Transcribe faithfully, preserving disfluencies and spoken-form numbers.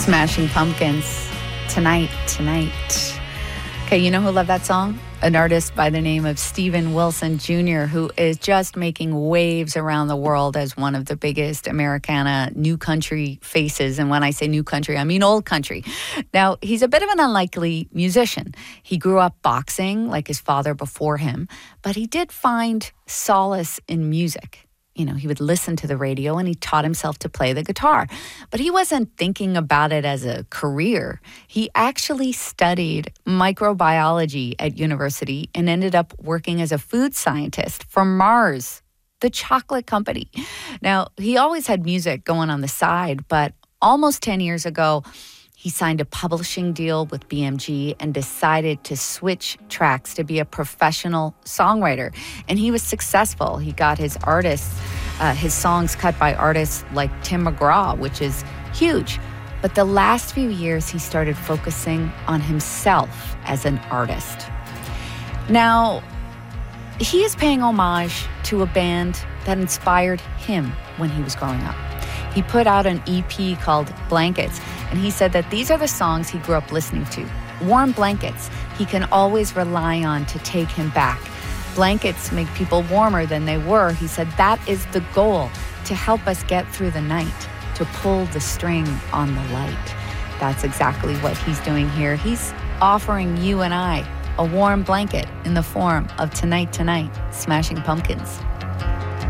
Smashing Pumpkins, Tonight, Tonight. Okay, you know who loved that song? An artist by the name of Steven Wilson Junior, who is just making waves around the world as one of the biggest Americana new country faces. And when I say new country, I mean old country. Now, he's a bit of an unlikely musician. He grew up boxing like his father before him, but he did find solace in music. You know, he would listen to the radio and he taught himself to play the guitar. But he wasn't thinking about it as a career. He actually studied microbiology at university and ended up working as a food scientist for Mars, the chocolate company. Now, he always had music going on the side, but almost ten years ago, he signed a publishing deal with B M G and decided to switch tracks to be a professional songwriter. And he was successful. He got his artists, uh, his songs cut by artists like Tim McGraw, which is huge. But the last few years, he started focusing on himself as an artist. Now, he is paying homage to a band that inspired him when he was growing up. He put out an E P called Blankets, and he said that these are the songs he grew up listening to. Warm blankets he can always rely on to take him back. Blankets make people warmer than they were. He said that is the goal, to help us get through the night, to pull the string on the light. That's exactly what he's doing here. He's offering you and I a warm blanket in the form of Tonight, Tonight, Smashing Pumpkins.